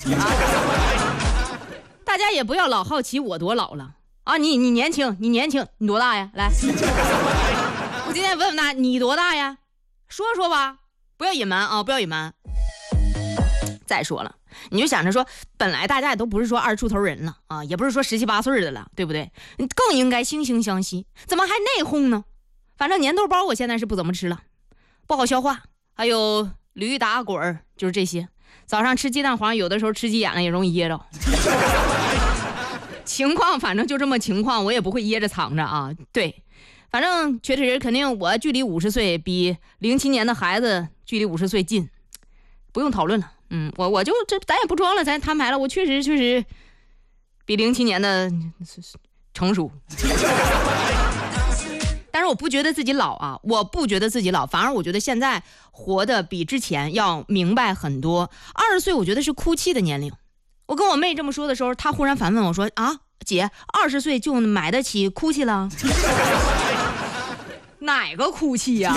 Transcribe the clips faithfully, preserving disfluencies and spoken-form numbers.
啊，大家也不要老好奇我多老了啊！你你年轻，你年轻，你多大呀？来，我今天问问他，你多大呀？说说吧，不要隐瞒啊，不要隐瞒。再说了，你就想着说，本来大家也都不是说二十出头人了啊，也不是说十七八岁的了，对不对？你更应该惺惺相惜，怎么还内讧呢？反正粘豆包我现在是不怎么吃了，不好消化，还有驴打滚就是这些。早上吃鸡蛋黄，有的时候吃急眼了也容易噎着。情况反正就这么情况，我也不会掖着藏着啊。对，反正确实肯定我距离五十岁比零七年的孩子距离五十岁近，不用讨论了。嗯，我我就这咱也不装了，咱摊牌了，我确实确实比零七年的成熟。但是我不觉得自己老啊，我不觉得自己老，反而我觉得现在活得比之前要明白很多。二十岁我觉得是哭泣的年龄。我跟我妹这么说的时候，她忽然反问我说：“啊，姐，二十岁就买得起哭泣了？哪个哭泣呀、啊？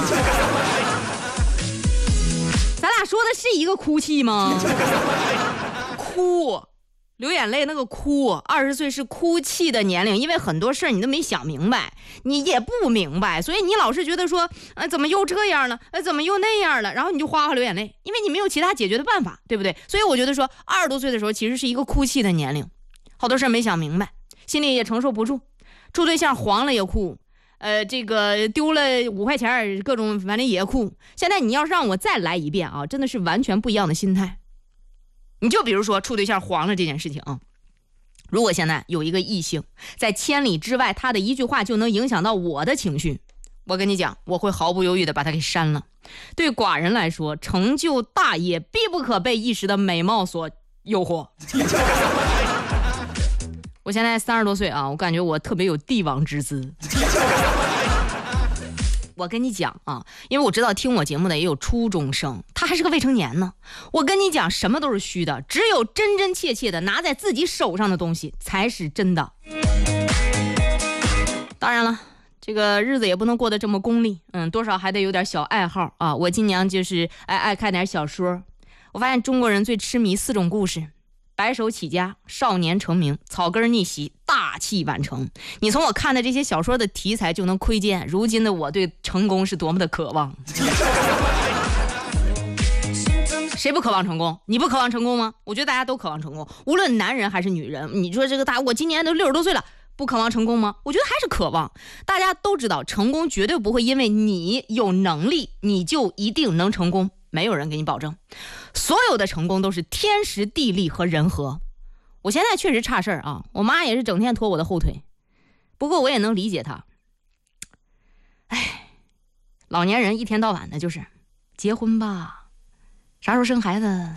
咱俩说的是一个哭泣吗？哭。”流眼泪那个哭，二十岁是哭泣的年龄，因为很多事儿你都没想明白，你也不明白，所以你老是觉得说，呃，怎么又这样了，呃，怎么又那样了，然后你就哗哗流眼泪，因为你没有其他解决的办法，对不对？所以我觉得说，二十多岁的时候其实是一个哭泣的年龄，好多事儿没想明白，心里也承受不住，处对象黄了也哭，呃，这个丢了五块钱，各种反正也哭。现在你要是让我再来一遍啊，真的是完全不一样的心态。你就比如说处对象黄了这件事情啊，如果现在有一个异性在千里之外，他的一句话就能影响到我的情绪，我跟你讲，我会毫不犹豫的把他给删了。对寡人来说，成就大业必不可被一时的美貌所诱惑。我现在三十多岁啊，我感觉我特别有帝王之姿。我跟你讲啊，因为我知道听我节目的也有初中生，他还是个未成年呢。我跟你讲，什么都是虚的，只有真真切切的拿在自己手上的东西才是真的。当然了，这个日子也不能过得这么功利，嗯，多少还得有点小爱好啊。我今年就是爱爱看点小说。我发现中国人最痴迷四种故事：白手起家、少年成名、草根逆袭、大器晚成。你从我看的这些小说的题材就能窥见，如今的我对成功是多么的渴望。谁不渴望成功？你不渴望成功吗？我觉得大家都渴望成功，无论男人还是女人。你说这个大，我今年都六十多岁了，不渴望成功吗？我觉得还是渴望。大家都知道，成功绝对不会因为你有能力，你就一定能成功。没有人给你保证，所有的成功都是天时地利和人和。我现在确实差事儿啊，我妈也是整天拖我的后腿，不过我也能理解她。哎，老年人一天到晚的就是结婚吧，啥时候生孩子？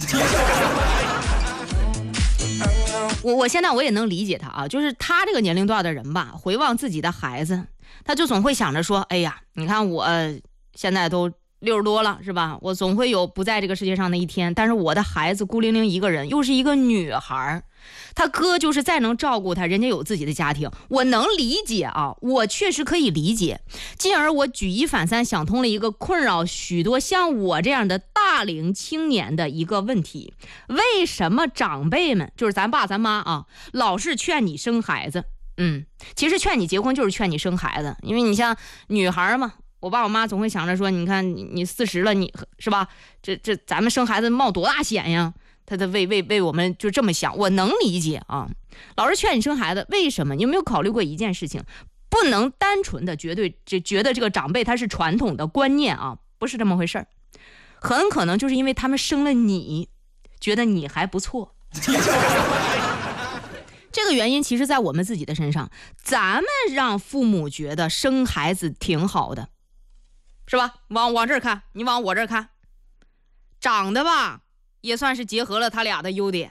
我我现在我也能理解她啊，就是她这个年龄段的人吧，回望自己的孩子，她就总会想着说，哎呀，你看我现在都六十多了是吧，我总会有不在这个世界上的一天，但是我的孩子孤零零一个人，又是一个女孩，她哥就是再能照顾她，人家有自己的家庭，我能理解啊，我确实可以理解。进而我举一反三，想通了一个困扰许多像我这样的大龄青年的一个问题：为什么长辈们，就是咱爸咱妈啊，老是劝你生孩子？嗯，其实劝你结婚就是劝你生孩子，因为你像女孩嘛，我爸我妈总会想着说，你看你你四十了，你是吧？这这咱们生孩子冒多大险呀？他的为为为我们就这么想，我能理解啊。老是劝你生孩子，为什么？你有没有考虑过一件事情？不能单纯的绝对就觉得这个长辈他是传统的观念啊，不是这么回事儿。很可能就是因为他们生了你，觉得你还不错。这个原因其实在我们自己的身上，咱们让父母觉得生孩子挺好的。是吧？往往这儿看，你往我这儿看，长得吧也算是结合了他俩的优点，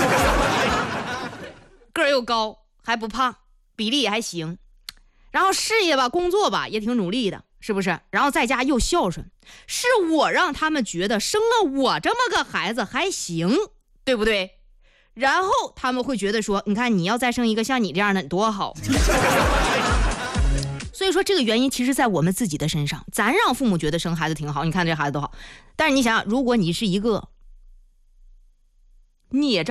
个儿又高，还不胖，比例也还行，然后事业吧工作吧也挺努力的，是不是？然后在家又孝顺，是我让他们觉得生了我这么个孩子还行，对不对？然后他们会觉得说，你看你要再生一个像你这样的多好。所以说这个原因其实在我们自己的身上，咱让父母觉得生孩子挺好，你看这孩子多好，但是你想想，如果你是一个孽障